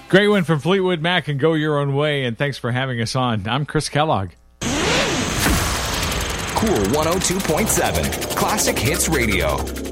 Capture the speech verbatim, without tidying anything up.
Great one from Fleetwood Mac and Go Your Own Way, and thanks for having us on. I'm Chris Kellogg. Cool one oh two point seven, Classic Hits Radio.